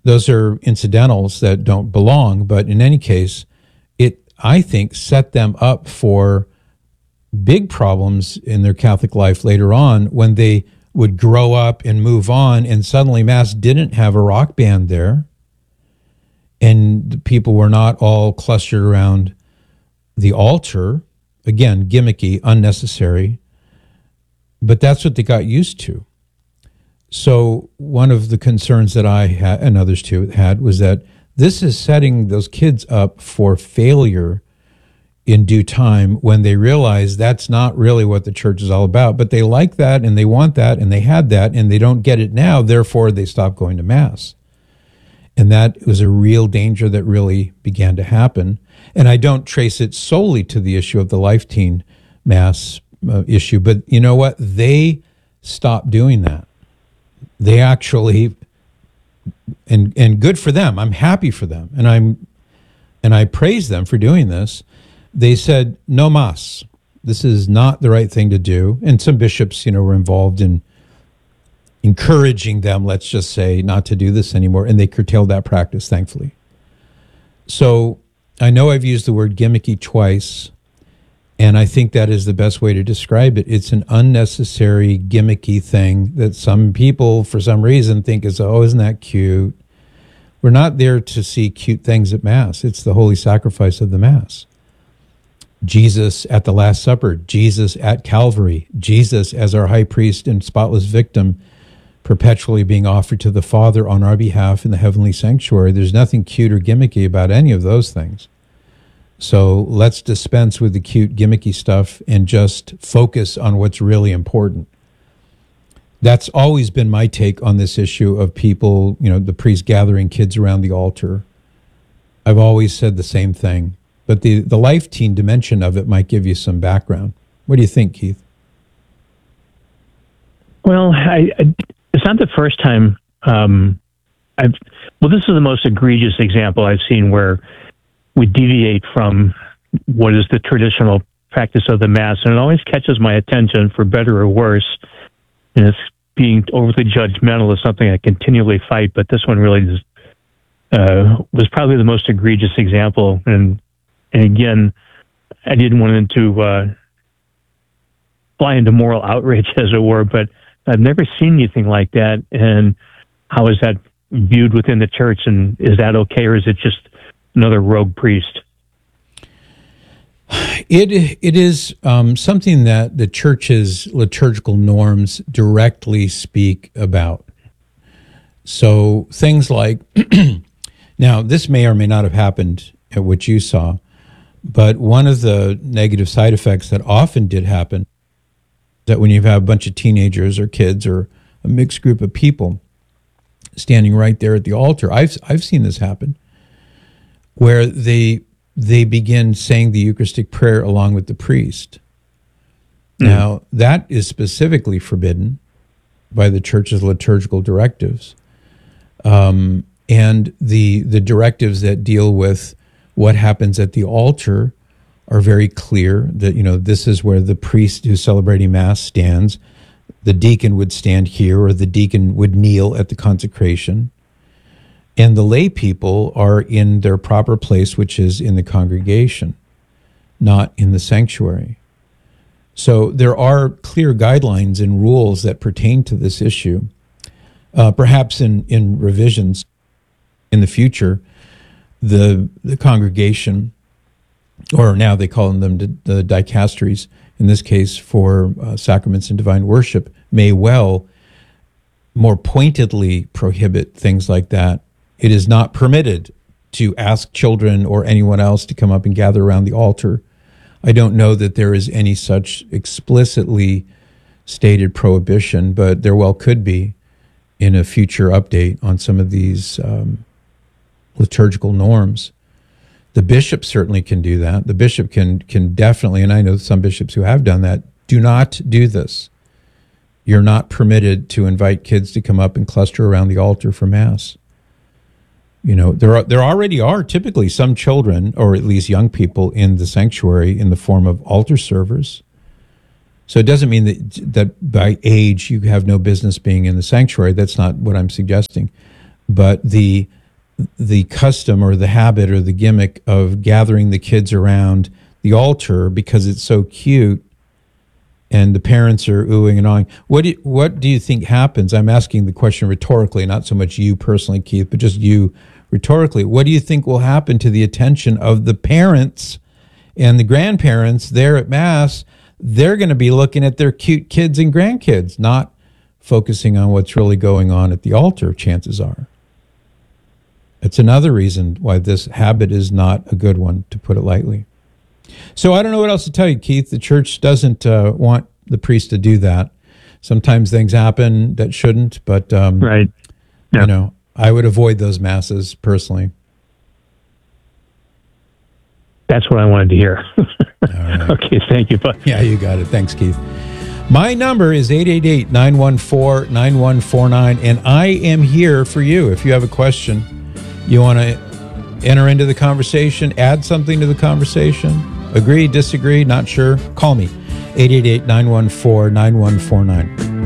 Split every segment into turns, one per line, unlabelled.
those are incidentals that don't belong. But in any case, it, I think, set them up for big problems in their Catholic life later on when they would grow up and move on, and suddenly Mass didn't have a rock band there, and the people were not all clustered around the altar. Again, gimmicky, unnecessary, but that's what they got used to. So one of the concerns that I had, and others too had, was that this is setting those kids up for failure in due time when they realize that's not really what the church is all about. But they like that, and they want that, and they had that, and they don't get it now, therefore they stop going to Mass. And that was a real danger that really began to happen. And I don't trace it solely to the issue of the Life Teen Mass issue, but you know what? They stopped doing that. They actually, and good for them. I'm happy for them, and I praise them for doing this. They said, no mas. This is not the right thing to do. And some bishops, were involved in encouraging them, let's just say, not to do this anymore. And they curtailed that practice, thankfully. So I know I've used the word gimmicky twice, and I think that is the best way to describe it. It's an unnecessary, gimmicky thing that some people, for some reason, think is, oh, isn't that cute? We're not there to see cute things at Mass. It's the holy sacrifice of the Mass. Jesus at the Last Supper, Jesus at Calvary, Jesus as our high priest and spotless victim, perpetually being offered to the Father on our behalf in the heavenly sanctuary. There's nothing cute or gimmicky about any of those things. So let's dispense with the cute, gimmicky stuff and just focus on what's really important. That's always been my take on this issue of people, the priest gathering kids around the altar. I've always said the same thing. But the Life Teen dimension of it might give you some background. What do you think, Keith?
Well, it's not the first time. This is the most egregious example I've seen where we deviate from what is the traditional practice of the Mass, and it always catches my attention, for better or worse. And it's being overly judgmental is something I continually fight, but this one really was probably the most egregious example. And again, I didn't want to fly into moral outrage, as it were, but I've never seen anything like that. And how is that viewed within the church? And is that okay, or is it just another rogue priest?
It is something that the church's liturgical norms directly speak about. So things like, now this may or may not have happened at what you saw, but one of the negative side effects that often did happen, that when you have a bunch of teenagers or kids or a mixed group of people standing right there at the altar, I've seen this happen, where they begin saying the Eucharistic prayer along with the priest. Now, that is specifically forbidden by the church's liturgical directives. And the directives that deal with what happens at the altar are very clear, that, this is where the priest who's celebrating Mass stands. The deacon would stand here, or the deacon would kneel at the consecration. And the lay people are in their proper place, which is in the congregation, not in the sanctuary. So there are clear guidelines and rules that pertain to this issue. Perhaps in revisions in the future, the congregation, or now they call them the dicasteries, in this case for sacraments and divine worship, may well more pointedly prohibit things like that. It is not permitted to ask children or anyone else to come up and gather around the altar. I don't know that there is any such explicitly stated prohibition, but there well could be in a future update on some of these liturgical norms. The bishop certainly can do that. The bishop can definitely, and I know some bishops who have done that, do not do this. You're not permitted to invite kids to come up and cluster around the altar for Mass. There already are typically some children, or at least young people, in the sanctuary in the form of altar servers. So it doesn't mean that by age you have no business being in the sanctuary. That's not what I'm suggesting. But the the custom or the habit or the gimmick of gathering the kids around the altar because it's so cute and the parents are oohing and awing. What do you think happens? I'm asking the question rhetorically, not so much you personally, Keith, but just you rhetorically. What do you think will happen to the attention of the parents and the grandparents there at Mass? They're going to be looking at their cute kids and grandkids, not focusing on what's really going on at the altar, chances are. It's another reason why this habit is not a good one, to put it lightly. So I don't know what else to tell you, Keith. The church doesn't want the priest to do that. Sometimes things happen that shouldn't, but
right. Yeah.
You know, I would avoid those masses personally.
That's what I wanted to hear.
All right.
Okay, thank you.
Yeah, you got it. Thanks, Keith. My number is 888-914-9149, and I am here for you. If you have a question, you want to enter into the conversation, add something to the conversation, agree, disagree, not sure, call me, 888-914-9149.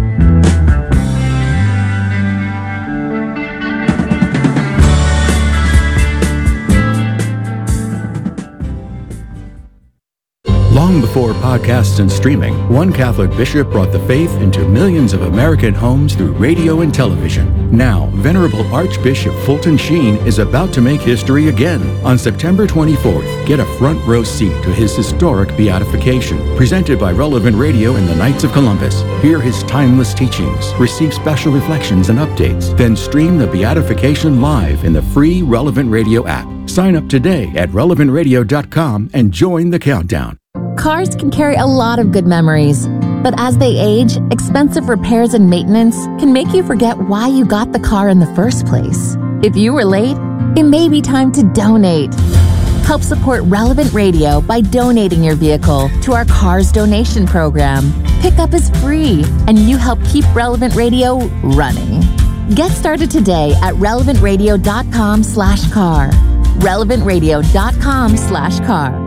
Long before podcasts and streaming, one Catholic bishop brought the faith into millions of American homes through radio and television. Now, Venerable Archbishop Fulton Sheen is about to make history again. On September 24th, get a front row seat to his historic beatification, presented by Relevant Radio and the Knights of Columbus. Hear his timeless teachings, receive special reflections and updates, then stream the beatification live in the free Relevant Radio app. Sign up today at relevantradio.com and join the countdown.
Cars can carry a lot of good memories, but as they age, expensive repairs and maintenance can make you forget why you got the car in the first place. If you were late, it may be time to donate. Help support Relevant Radio by donating your vehicle to our Cars Donation Program. Pickup is free, and you help keep Relevant Radio running. Get started today at relevantradio.com/car. relevantradio.com/car.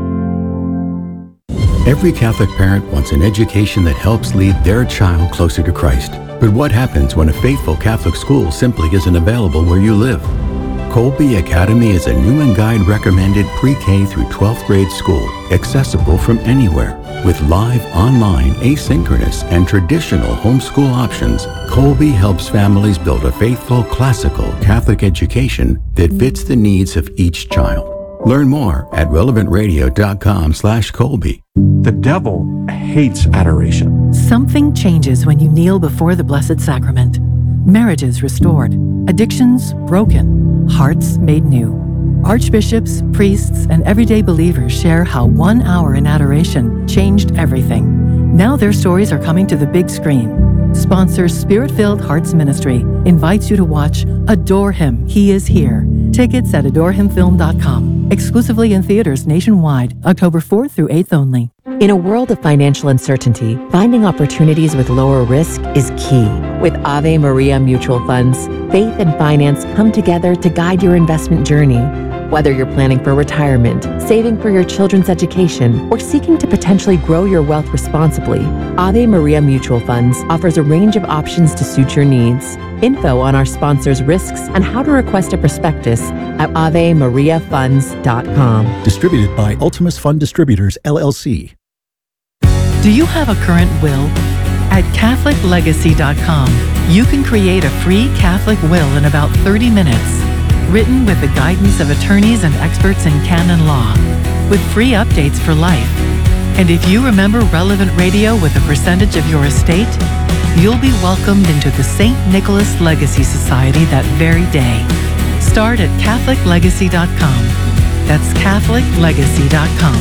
Every Catholic parent wants an education that helps lead their child closer to Christ. But what happens when a faithful Catholic school simply isn't available where you live? Colby Academy is a Newman Guide recommended pre-K through 12th grade school, accessible from anywhere. With live, online, asynchronous, and traditional homeschool options, Colby helps families build a faithful, classical Catholic education that fits the needs of each child. Learn more at relevantradio.com/Colby.
The devil hates adoration.
Something changes when you kneel before the Blessed Sacrament. Marriages restored, addictions broken, hearts made new. Archbishops, priests, and everyday believers share how 1 hour in adoration changed everything. Now their stories are coming to the big screen. Sponsor Spirit-Filled Hearts Ministry invites you to watch Adore Him, He Is Here. Tickets at adorehimfilm.com. Exclusively in theaters nationwide, October 4th through 8th only.
In a world of financial uncertainty, finding opportunities with lower risk is key. With Ave Maria Mutual Funds, faith and finance come together to guide your investment journey. Whether you're planning for retirement, saving for your children's education, or seeking to potentially grow your wealth responsibly, Ave Maria Mutual Funds offers a range of options to suit your needs. Info on our sponsors' risks and how to request a prospectus at AveMariaFunds.com.
Distributed by Ultimus Fund Distributors, LLC.
Do you have a current will? At CatholicLegacy.com, you can create a free Catholic will in about 30 minutes. Written with the guidance of attorneys and experts in canon law, with free updates for life. And if you remember Relevant Radio with a percentage of your estate, you'll be welcomed into the St. Nicholas Legacy Society that very day. Start at CatholicLegacy.com. That's CatholicLegacy.com.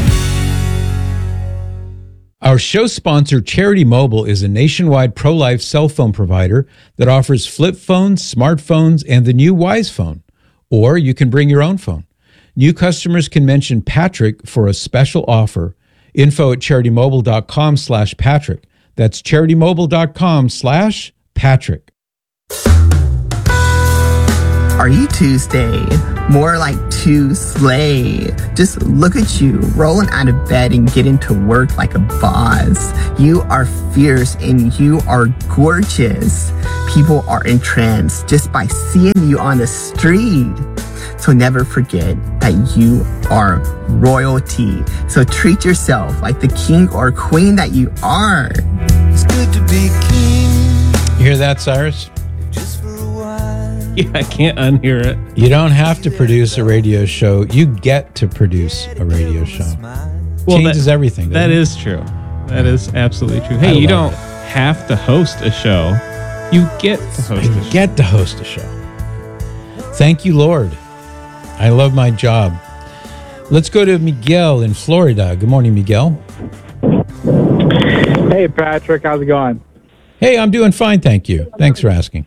Our show sponsor, Charity Mobile, is a nationwide pro-life cell phone provider that offers flip phones, smartphones, and the new Wise Phone. Or you can bring your own phone. New customers can mention Patrick for a special offer. Info at CharityMobile.com/Patrick. That's CharityMobile.com/Patrick.
Are you Tuesday? More like Tuesday. Just look at you, rolling out of bed and getting to work like a boss. You are fierce and you are gorgeous. People are entranced just by seeing you on the street. So never forget that you are royalty. So treat yourself like the king or queen that you are.
It's good to be king.
You hear that, Cyrus?
Just for a while.
Yeah, I can't unhear it.
You don't have to produce a radio show. You get to produce a radio show.
Well,
Changes everything.
That is true. That is absolutely true. Hey, you don't have to host a show. You get to host a show.
I get to host a show. Thank you, Lord. I love my job. Let's go to Miguel in Florida. Good morning, Miguel.
Hey, Patrick. How's it going?
Hey, I'm doing fine, thank you. Thanks for asking.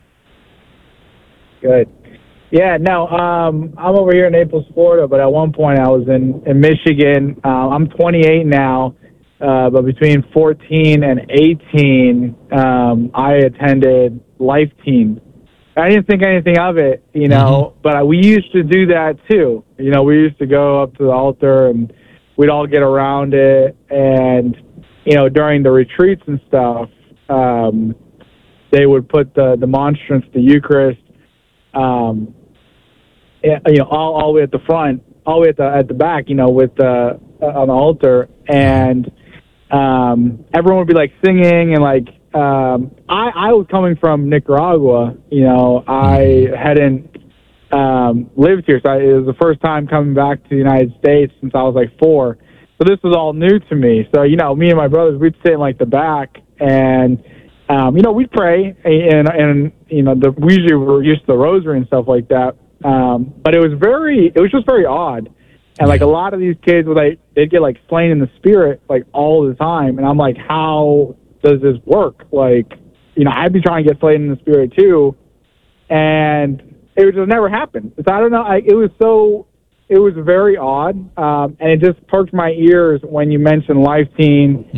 Good. Yeah, no, I'm over here in Naples, Florida, but at one point I was in Michigan. I'm 28 now, but between 14 and 18, I attended Life Teen. I didn't think anything of it, but we used to do that too. We used to go up to the altar and we'd all get around it. And, during the retreats and stuff, they would put the monstrance, the Eucharist, all the way at the front, all the way at the back, with on the altar, and everyone would be like singing and like. I was coming from Nicaragua. I hadn't lived here, so it was the first time coming back to the United States since I was like 4. So this was all new to me. So me and my brothers, we'd sit in like the back and. We'd pray, and we usually were used to the rosary and stuff like that. But it was just very odd. And like a lot of these kids, they'd get like slain in the spirit like all the time. And I'm like, how does this work? Like, I'd be trying to get slain in the spirit too, and it would just never happen. So I don't know. It was very odd, and it just perked my ears when you mentioned Life Teen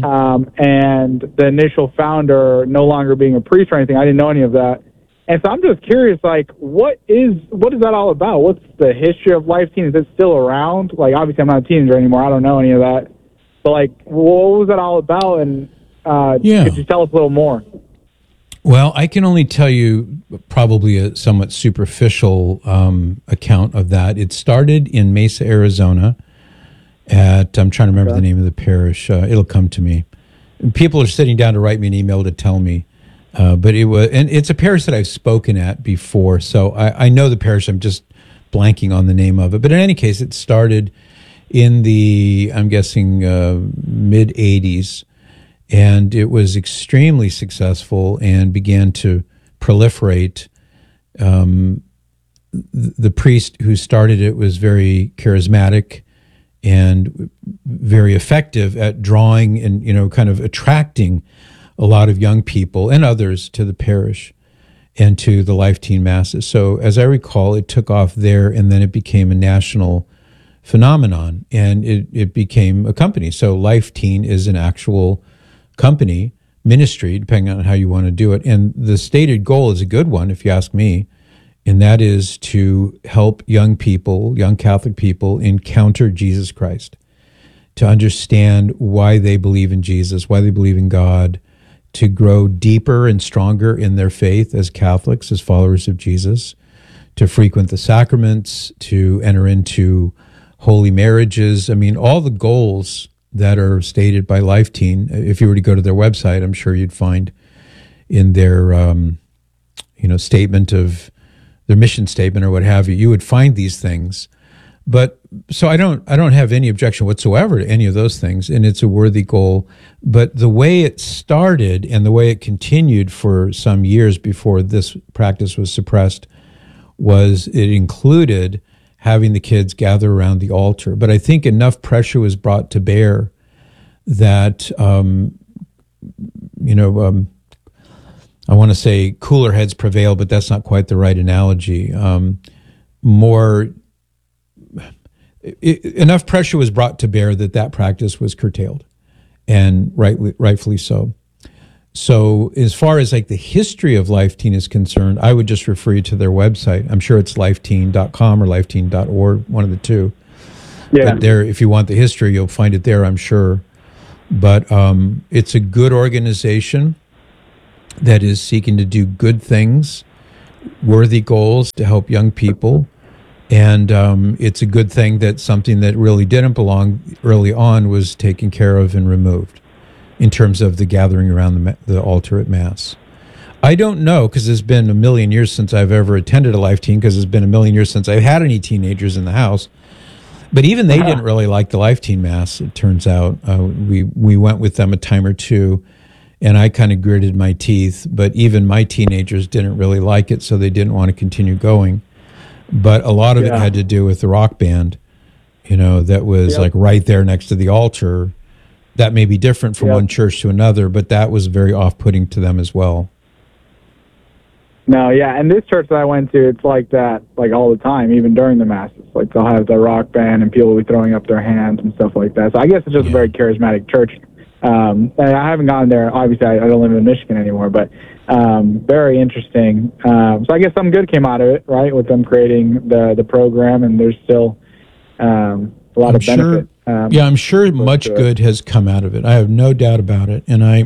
and the initial founder no longer being a priest or anything. I didn't know any of that. And so I'm just curious, like, what is that all about? What's the history of Life Teen? Is it still around? Like, obviously I'm not a teenager anymore. I don't know any of that. But, like, what was that all about? And could you tell us a little more?
Well, I can only tell you probably a somewhat superficial account of that. It started in Mesa, Arizona I'm trying to remember the name of the parish. It'll come to me. People are sitting down to write me an email to tell me. But it's a parish that I've spoken at before, so I know the parish. I'm just blanking on the name of it. But in any case, it started in the, I'm guessing, mid-'80s. And it was extremely successful and began to proliferate. The priest who started it was very charismatic and very effective at drawing and, kind of attracting a lot of young people and others to the parish and to the Life Teen Masses. So as I recall, it took off there and then it became a national phenomenon and it became a company. So Life Teen is an actual company, ministry, depending on how you want to do it. And the stated goal is a good one, if you ask me, and that is to help young people, young Catholic people, encounter Jesus Christ, to understand why they believe in Jesus, why they believe in God, to grow deeper and stronger in their faith as Catholics, as followers of Jesus, to frequent the sacraments, to enter into holy marriages. I mean, all the goals that are stated by Life Teen. If you were to go to their website, I'm sure you'd find in their, statement of their mission statement or what have you, you would find these things. But so I don't have any objection whatsoever to any of those things, and it's a worthy goal. But the way it started and the way it continued for some years before this practice was suppressed was it included having the kids gather around the altar. But I think enough pressure was brought to bear that, I want to say cooler heads prevail, but that's not quite the right analogy. Enough pressure was brought to bear that practice was curtailed, and rightfully so. So as far as like the history of Life Teen is concerned, I would just refer you to their website. I'm sure it's lifeteen.com or lifeteen.org, one of the two. Yeah. But there, if you want the history, you'll find it there, I'm sure. But it's a good organization that is seeking to do good things, worthy goals to help young people. And it's a good thing that something that really didn't belong early on was taken care of and removed in terms of the gathering around the altar at Mass. I don't know, because it's been a million years since I've ever attended a Life Teen, because it's been a million years since I've had any teenagers in the house. But even they didn't really like the Life Teen Mass, it turns out. We went with them a time or two, and I kind of gritted my teeth. But even my teenagers didn't really like it, so they didn't want to continue going. But a lot of it had to do with the rock band, that was like right there next to the altar. That may be different from one church to another, but that was very off-putting to them as well.
No, yeah, and this church that I went to, it's like that, like all the time, even during the masses. Like they'll have the rock band and people will be throwing up their hands and stuff like that. So I guess it's just a very charismatic church. And I haven't gone there. Obviously, I don't live in Michigan anymore, but very interesting. So I guess something good came out of it, right, with them creating the program, and there's still a lot of benefit.
I'm sure much good has come out of it. I have no doubt about it, and I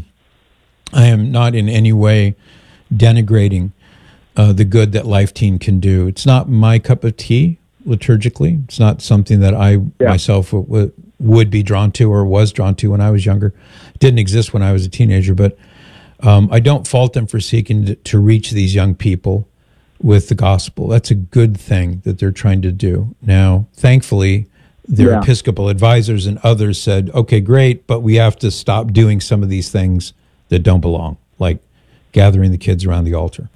am not in any way denigrating the good that Life Teen can do. It's not my cup of tea liturgically. It's not something that I myself would be drawn to or was drawn to when I was younger. It didn't exist when I was a teenager, but I don't fault them for seeking to reach these young people with the gospel. That's a good thing that they're trying to do. Now, thankfully, their Episcopal advisors and others said, okay, great, but we have to stop doing some of these things that don't belong, like gathering the kids around the altar.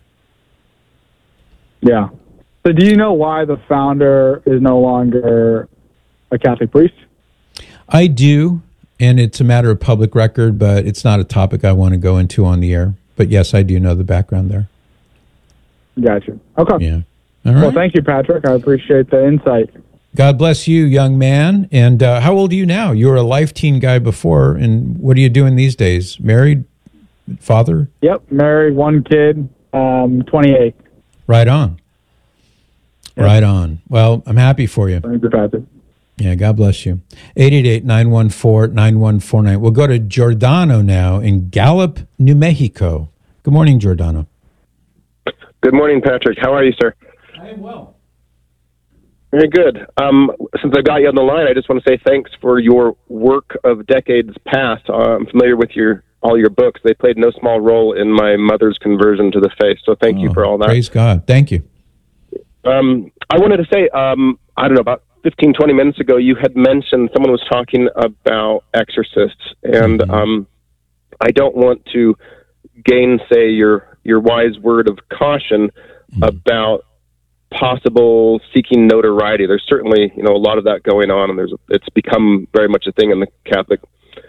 Yeah. So do you know why the founder is no longer a Catholic priest?
I do, and it's a matter of public record, but it's not a topic I want to go into on the air. But yes, I do know the background there.
Gotcha. Okay.
Yeah. All right.
Well, thank you, Patrick. I appreciate the insight.
God bless you, young man. And how old are you now? You were a Life Teen guy before, and what are you doing these days? Married? Father?
Yep, married, one kid, 28.
Right on. Yep. Right on. Well, I'm happy for you.
Thank you, Patrick.
Yeah, God bless you. 888-914-9149. We'll go to Giordano now in Gallup, New Mexico. Good morning, Giordano.
Good morning, Patrick. How are you, sir?
I am well.
Very good. Since I got you on the line, I just want to say thanks for your work of decades past. I'm familiar with all your books. They played no small role in my mother's conversion to the faith, so thank you for all that.
Praise God. Thank you.
I wanted to say, I don't know, about 15, 20 minutes ago, you had mentioned someone was talking about exorcists, and I don't want to gainsay your wise word of caution about possible seeking notoriety. There's certainly, a lot of that going on, and it's become very much a thing in the Catholic,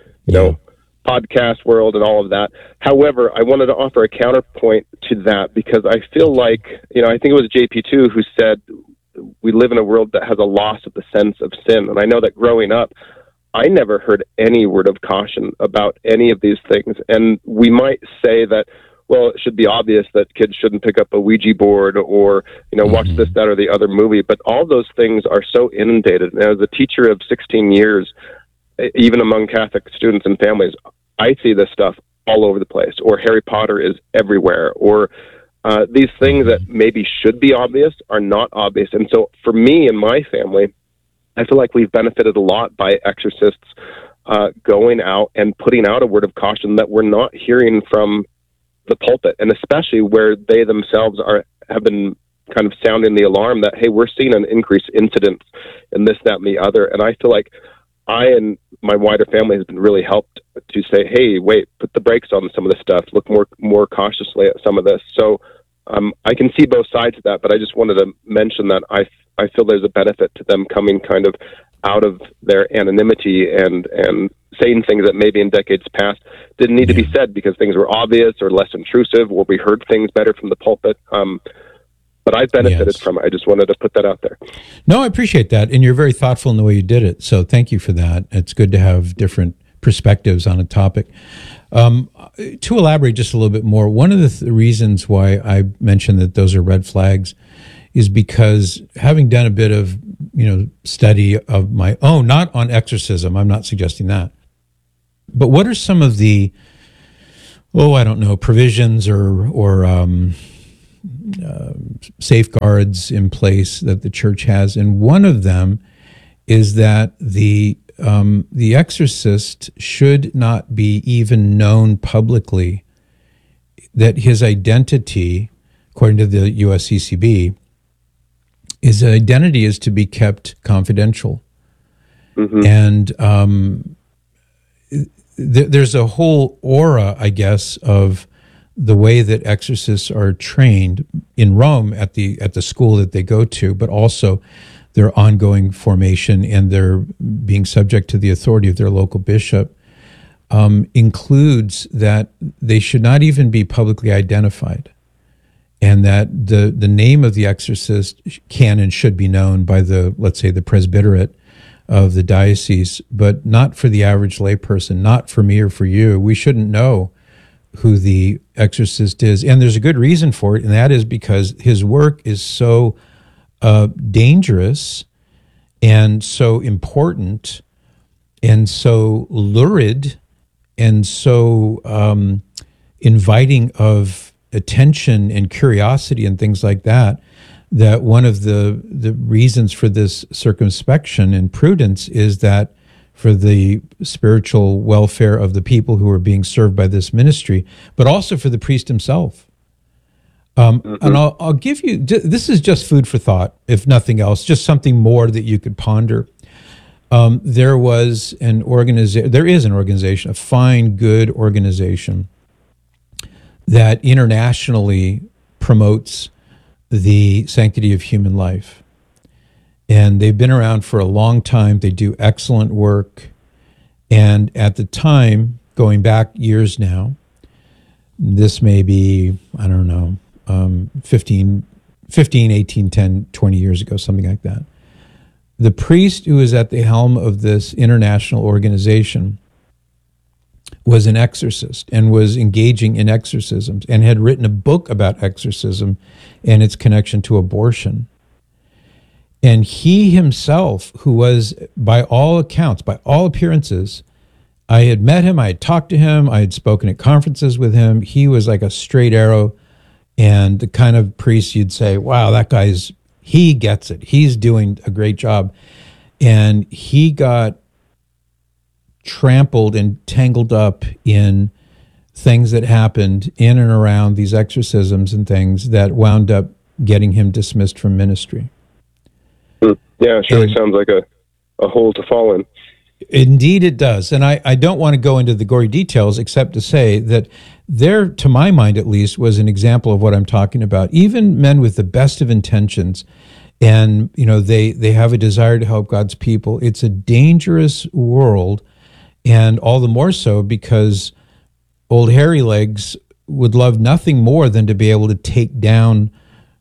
podcast world and all of that. However, I wanted to offer a counterpoint to that because I feel like, I think it was JP2 who said we live in a world that has a loss of the sense of sin. And I know that growing up, I never heard any word of caution about any of these things. And we might say that, well, it should be obvious that kids shouldn't pick up a Ouija board or, watch this, that, or the other movie. But all those things are so inundated. And as a teacher of 16 years, even among Catholic students and families, I see this stuff all over the place, or Harry Potter is everywhere, or these things that maybe should be obvious are not obvious. And so for me and my family, I feel like we've benefited a lot by exorcists going out and putting out a word of caution that we're not hearing from the pulpit, and especially where they themselves have been kind of sounding the alarm that, hey, we're seeing an increased incidence in this, that, and the other. And I feel like I and my wider family has been really helped to say, hey, wait, put the brakes on some of this stuff, look more cautiously at some of this. So I can see both sides of that, but I just wanted to mention that I feel there's a benefit to them coming kind of out of their anonymity and saying things that maybe in decades past didn't need to be said because things were obvious or less intrusive, or we heard things better from the pulpit. But I've benefited from it. I just wanted to put that out there.
No, I appreciate that. And you're very thoughtful in the way you did it. So thank you for that. It's good to have different perspectives on a topic. To elaborate just a little bit more, one of the reasons why I mentioned that those are red flags is because having done a bit of, study of my own, not on exorcism, I'm not suggesting that, but what are some of the, provisions or safeguards in place that the church has, and one of them is that the exorcist should not be even known publicly. That his identity, according to the USCCB, his identity is to be kept confidential. Mm-hmm. And there's a whole aura, I guess, of the way that exorcists are trained in Rome at the school that they go to, but also their ongoing formation and their being subject to the authority of their local bishop, includes that they should not even be publicly identified, and that the name of the exorcist can and should be known by the, let's say, the presbyterate of the diocese, but not for the average layperson, not for me or for you. We shouldn't know who the exorcist is. And there's a good reason for it, and that is because his work is so dangerous and so important and so lurid and so inviting of attention and curiosity and things like that, that one of the reasons for this circumspection and prudence is that for the spiritual welfare of the people who are being served by this ministry, but also for the priest himself. And I'll give you, this is just food for thought, if nothing else, just something more that you could ponder. There is an organization, a fine, good organization that internationally promotes the sanctity of human life. And they've been around for a long time. They do excellent work. And at the time, going back years now, this may be, I don't know, 15, 18, 10, 20 years ago, something like that. The priest who was at the helm of this international organization was an exorcist and was engaging in exorcisms and had written a book about exorcism and its connection to abortion. And he himself, who was, by all accounts, by all appearances, I had met him, I had talked to him, I had spoken at conferences with him. He was like a straight arrow and the kind of priest you'd say, wow, that guy's, he gets it. He's doing a great job. And he got trampled and tangled up in things that happened in and around these exorcisms and things that wound up getting him dismissed from ministry.
Yeah, it surely sounds like a hole to fall in.
Indeed it does. And I don't want to go into the gory details except to say that there, to my mind at least, was an example of what I'm talking about. Even men with the best of intentions, and they have a desire to help God's people. It's a dangerous world, and all the more so because old hairy legs would love nothing more than to be able to take down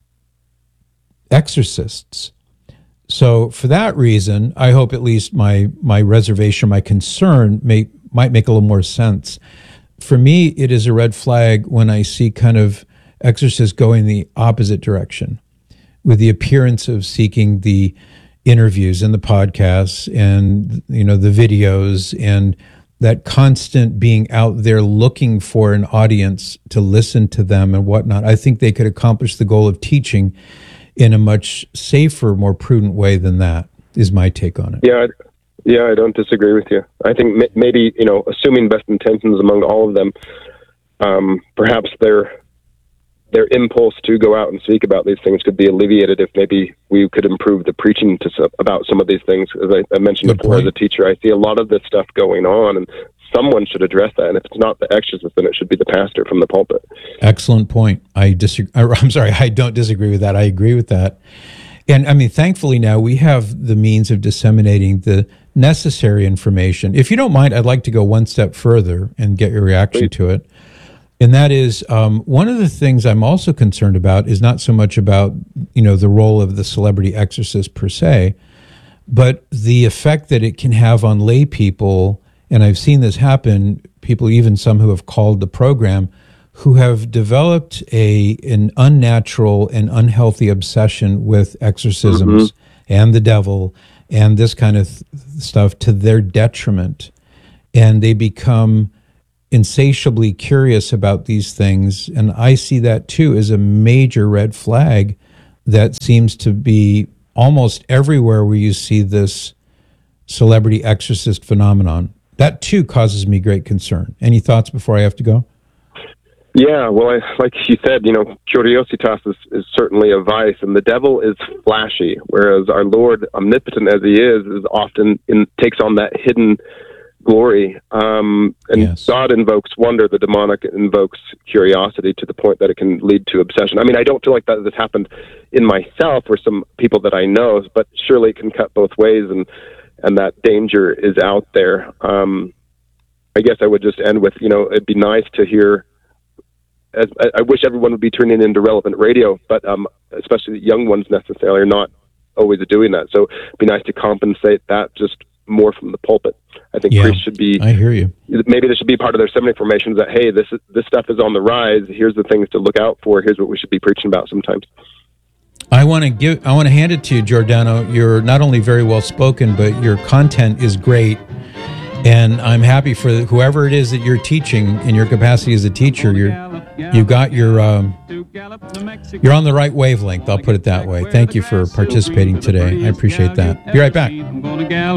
exorcists. So for that reason, I hope at least my reservation, my concern might make a little more sense. For me, it is a red flag when I see kind of exorcists going the opposite direction, with the appearance of seeking the interviews and the podcasts and the videos and that constant being out there looking for an audience to listen to them and whatnot. I think they could accomplish the goal of teaching in a much safer, more prudent way than that, is my take on it.
Yeah, I don't disagree with you. I think maybe, assuming best intentions among all of them, perhaps their impulse to go out and speak about these things could be alleviated if maybe we could improve the preaching about some of these things. As I mentioned before, as a teacher, I see a lot of this stuff going on, and someone should address that. And if it's not the exorcist, then it should be the pastor from the pulpit. Excellent point. I don't disagree with that. I agree with that. And I mean, thankfully now we have the means of disseminating the necessary information. If you don't mind, I'd like to go one step further and get your reaction to it. And that is, one of the things I'm also concerned about is not so much about, the role of the celebrity exorcist per se, but the effect that it can have on lay people. And I've seen this happen, people, even some who have called the program, who have developed an unnatural and unhealthy obsession with exorcisms and the devil and this kind of stuff to their detriment. And they become
insatiably curious about these things. And I see that too as a major red flag that seems to be almost everywhere where you see this celebrity exorcist phenomenon. That too causes me great concern. Any thoughts before I have to go?
Yeah, well, like you said, curiositas is certainly a vice, and the devil is flashy, whereas our Lord, omnipotent as he is often takes on that hidden glory. And yes. God invokes wonder, the demonic invokes curiosity to the point that it can lead to obsession. I mean, I don't feel like that has happened in myself or some people that I know, but surely it can cut both ways, and that danger is out there. I guess I would just end with, it'd be nice to hear. I wish everyone would be tuning into relevant radio, but especially the young ones necessarily are not always doing that. So it'd be nice to compensate that just more from the pulpit. I think priests should be.
I hear you.
Maybe this should be part of their seminary formations that, hey, this stuff is on the rise. Here's the things to look out for. Here's what we should be preaching about sometimes.
I want to hand it to you, Giordano. You're not only very well spoken, but your content is great. And I'm happy for whoever it is that you're teaching in your capacity as a teacher. You've got you're on the right wavelength. I'll put it that way. Thank you for participating today. I appreciate that. Be right back.